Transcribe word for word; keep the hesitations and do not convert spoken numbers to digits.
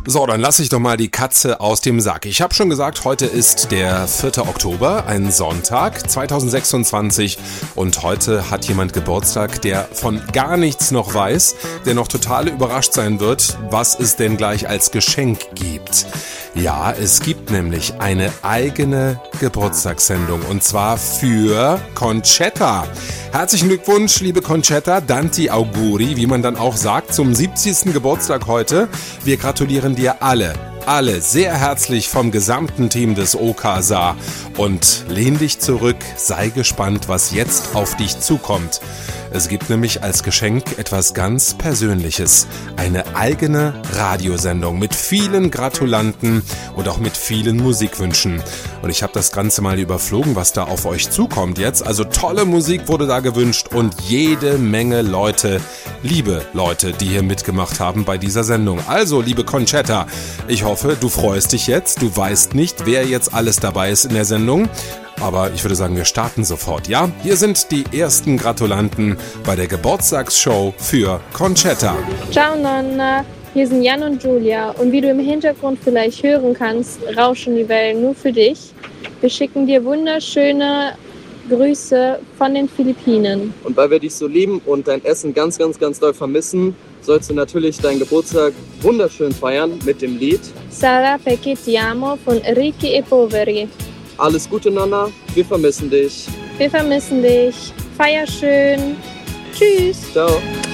So, dann lasse ich doch mal die Katze aus dem Sack. Ich habe schon gesagt, heute ist der vierte Oktober, ein Sonntag zweitausendsechsundzwanzig und heute hat jemand Geburtstag, der von gar nichts noch weiß, der noch total überrascht sein wird, was es denn gleich als Geschenk gibt. Ja, es gibt nämlich eine eigene Geburtstagssendung und zwar für Concetta. Herzlichen Glückwunsch, liebe Concetta, Tanti Auguri, wie man dann auch sagt, zum siebzigsten Geburtstag heute. Wir gratulieren dir alle, alle sehr herzlich vom gesamten Team des O K S A und lehn dich zurück, sei gespannt, was jetzt auf dich zukommt. Es gibt nämlich als Geschenk etwas ganz Persönliches, eine eigene Radiosendung mit vielen Gratulanten und auch mit vielen Musikwünschen. Und ich habe das Ganze mal überflogen, was da auf euch zukommt jetzt. Also tolle Musik wurde da gewünscht und jede Menge Leute, liebe Leute, die hier mitgemacht haben bei dieser Sendung. Also, liebe Concetta, ich hoffe, du freust dich jetzt. Du weißt nicht, wer jetzt alles dabei ist in der Sendung. Aber ich würde sagen, wir starten sofort, ja? Hier sind die ersten Gratulanten bei der Geburtstagsshow für Concetta. Ciao Nonna, hier sind Jan und Julia und wie du im Hintergrund vielleicht hören kannst, rauschen die Wellen nur für dich. Wir schicken dir wunderschöne Grüße von den Philippinen. Und weil wir dich so lieben und dein Essen ganz, ganz, ganz doll vermissen, sollst du natürlich deinen Geburtstag wunderschön feiern mit dem Lied Sarà perché ti amo von Ricchi e Poveri. Alles Gute, Nonna. Wir vermissen dich. Wir vermissen dich. Feier schön. Tschüss. Ciao.